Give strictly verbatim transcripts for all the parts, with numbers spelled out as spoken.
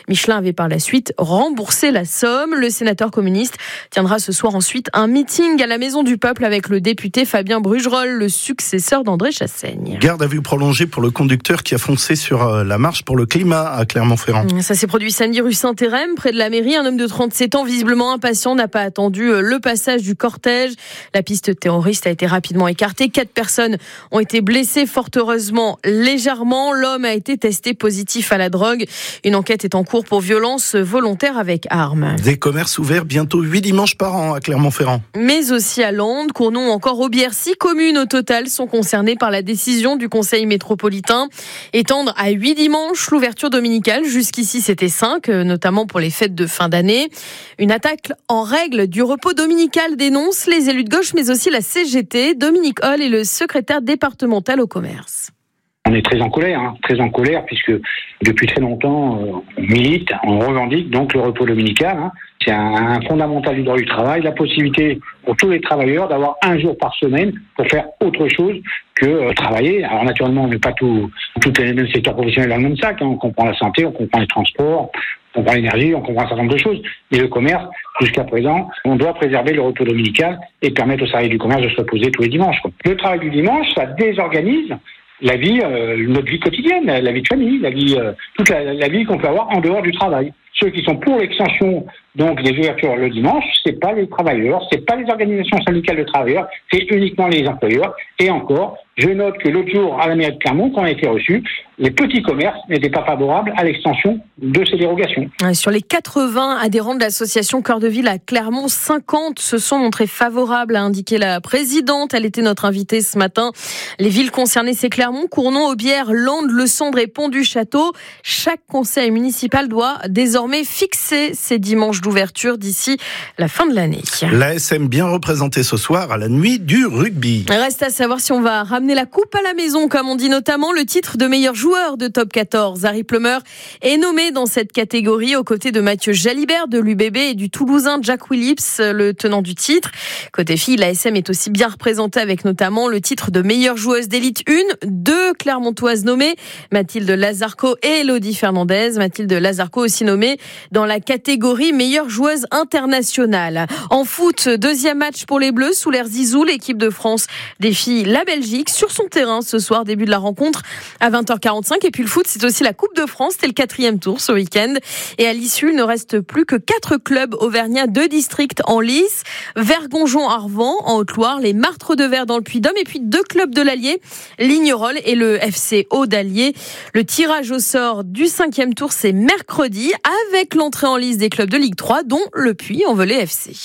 Michelin avait par la suite remboursé la somme. Le sénateur communiste tiendra ce soir ensuite un meeting à la Maison du Peuple avec le député Fabien Brugerolles, le successeur d'André Chassaigne. Garde à vue prolongée pour le conducteur qui a foncé sur la marche pour le climat à Clermont-Ferrand. Ça s'est produit samedi rue Saint-Hérem, près de la mairie. Un homme de trente-sept ans, visiblement impatient, n'a pas attendu le passage du cortège. La piste terroriste a été rapidement écartée. Quatre personnes ont été blessées, fort heureusement légèrement. L'homme a été testé positif à la drogue. Une enquête est en cours pour violence volontaire avec arme. Des commerces ouverts bientôt huit dimanches par an à Clermont-Ferrand. Mais aussi à Landes, Cournon, encore Aubière. Six communes au total sont concernées par la décision du Conseil métropolitain. Étendre à huit dimanches l'ouverture dominicale. Jusqu'ici, c'était cinq, notamment pour les fêtes de fin d'année. Une attaque en règle du repos dominical dénonce les élus de gauche, mais aussi la C G T. Dominique Holl est le secrétaire départemental au commerce. On est très en colère, hein, très en colère, puisque depuis très longtemps, euh, on milite, on revendique donc le repos dominical. Hein. C'est un, un fondamental du droit du travail, la possibilité pour tous les travailleurs d'avoir un jour par semaine pour faire autre chose que euh, travailler. Alors naturellement, on n'est pas tout, tous les mêmes secteurs professionnels dans le même sac. Hein. On comprend la santé, on comprend les transports, on comprend l'énergie, on comprend un certain nombre de choses. Mais le commerce, jusqu'à présent, on doit préserver le repos dominical et permettre aux salariés du commerce de se reposer tous les dimanches, quoi. Le travail du dimanche, ça désorganise la vie, euh, notre vie quotidienne, la vie de famille, la vie, euh, toute la, la vie qu'on peut avoir en dehors du travail. Ceux qui sont pour l'extension donc des ouvertures le dimanche, c'est pas les travailleurs, c'est pas les organisations syndicales de travailleurs, c'est uniquement les employeurs. Et encore, je note que l'autre jour à la mairie de Clermont, quand on a été reçu, les petits commerces n'étaient pas favorables à l'extension de ces dérogations. Sur les quatre-vingts adhérents de l'association Cœur de Ville à Clermont, cinquante se sont montrés favorables, a indiqué la présidente. Elle était notre invitée ce matin. Les villes concernées, c'est Clermont, Cournon, Aubière, Landes, Le Sandre et Pont-du-Château. Chaque conseil municipal doit désormais fixer ses dimanches d'ouverture d'ici la fin de l'année. L'A S M bien représentée ce soir à la nuit du rugby. Reste à savoir si on va ramener la coupe à la maison, comme on dit, notamment le titre de meilleur joueur de Top quatorze. Harry Plummer est nommé dans cette catégorie aux côtés de Mathieu Jalibert de l'U B B et du Toulousain Jack Willips, le tenant du titre. Côté filles, l'A S M est aussi bien représentée avec notamment le titre de meilleure joueuse d'élite un, deux Clermontoises nommées, Mathilde Lazarco et Elodie Fernandez. Mathilde Lazarco aussi nommée dans la catégorie meilleure joueuse internationale. En foot, deuxième match pour les Bleus sous l'ère Zizou. L'équipe de France défie la Belgique sur son terrain ce soir, début de la rencontre à vingt heures quarante-cinq. Et puis le foot, c'est aussi la Coupe de France. C'était le quatrième tour ce week-end. Et à l'issue, il ne reste plus que quatre clubs auvergnats, deux districts en lice. Vergonjon-Arvan en Haute-Loire, les Martres de Verre dans le Puy-de-Dôme et puis deux clubs de l'Allier, Lignerolles et le F C Haut d'Allier. Le tirage au sort du cinquième tour, c'est mercredi avec l'entrée en lice des clubs de Ligue trois, dont le Puy-en-Velay F C.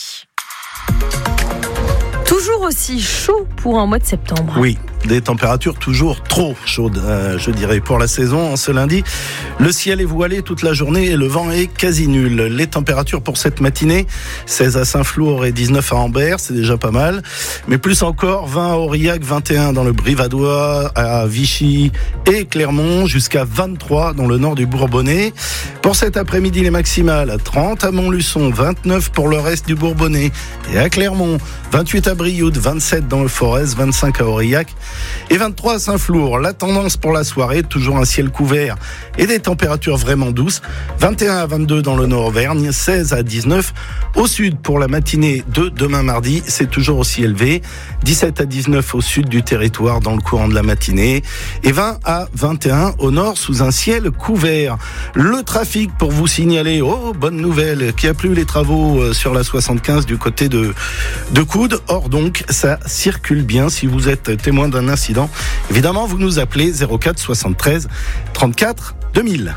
Toujours aussi chaud pour un mois de septembre. Oui, des températures toujours trop chaudes, euh, je dirais, pour la saison. En ce lundi, le ciel est voilé toute la journée et le vent est quasi nul. Les températures pour cette matinée, seize à Saint-Flour et dix-neuf à Ambert, c'est déjà pas mal. Mais plus encore, vingt à Aurillac, vingt et un dans le Brivadois, à Vichy et Clermont, jusqu'à vingt-trois dans le nord du Bourbonnais. Pour cet après-midi, les maximales, trente à Montluçon, vingt-neuf pour le reste du Bourbonnais et à Clermont, vingt-huit à Brioude, vingt-sept dans le Forez, vingt-cinq à Aurillac et vingt-trois à Saint-Flour. La tendance pour la soirée, toujours un ciel couvert et des températures vraiment douces. vingt et un à vingt-deux dans le Nord-Auvergne, seize à dix-neuf au sud pour la matinée de demain mardi. C'est toujours aussi élevé. dix-sept à dix-neuf au sud du territoire dans le courant de la matinée et vingt à vingt et un au nord sous un ciel couvert. Le trafic pour vous signaler, oh bonne nouvelle, qu'il n'y a plus les travaux sur la soixante-quinze du côté de, de Coude. Or donc, ça circule bien si vous êtes témoin d'un incident. Évidemment, vous nous appelez zéro quatre soixante-treize trente-quatre deux mille.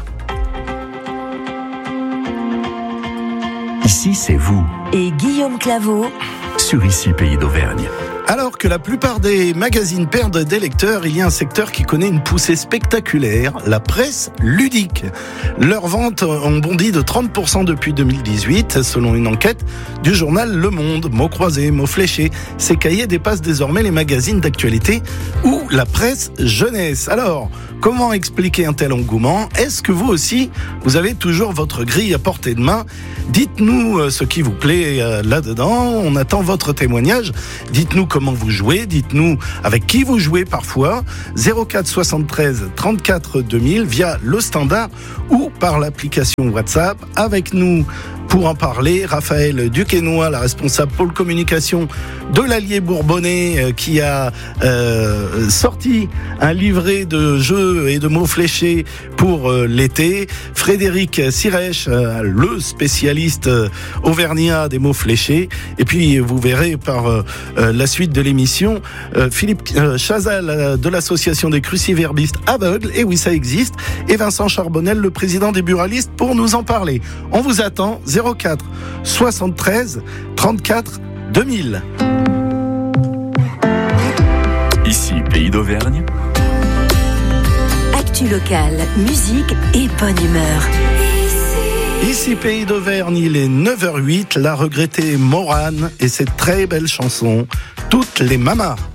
Ici, c'est vous. Et Guillaume Claveau. Sur Ici, Pays d'Auvergne. Alors que la plupart des magazines perdent des lecteurs, il y a un secteur qui connaît une poussée spectaculaire, la presse ludique. Leurs ventes ont bondi de trente pour cent depuis deux mille dix-huit, selon une enquête du journal Le Monde. Mots croisés, mots fléchés, ces cahiers dépassent désormais les magazines d'actualité ou la presse jeunesse. Alors, comment expliquer un tel engouement ? Est-ce que vous aussi, vous avez toujours votre grille à portée de main ? Dites-nous ce qui vous plaît là-dedans, on attend votre témoignage. Dites-nous comment vous jouez. Dites-nous avec qui vous jouez parfois. zéro quatre soixante-treize trente-quatre deux mille via le standard ou par l'application WhatsApp. Avec nous pour en parler, Raphaël Duquesnoy, la responsable pôle communication de l'Allier Bourbonnais, qui a euh, sorti un livret de jeux et de mots fléchés pour euh, l'été. Frédéric Sirèche, euh, le spécialiste euh, auvergnat des mots fléchés. Et puis vous verrez par euh, la suite de l'émission, euh, Philippe euh, Chazal euh, de l'association des cruciverbistes aveugles, et oui ça existe, et Vincent Charbonnel, le président des buralistes, pour nous en parler. On vous attend, zéro quatre soixante-treize trente-quatre deux mille. Ici, Pays d'Auvergne. Actu locale, musique et bonne humeur. Ici, Pays d'Auvergne, il est neuf heures huit, la regrettée Morane et cette très belle chanson, Toutes les mamas.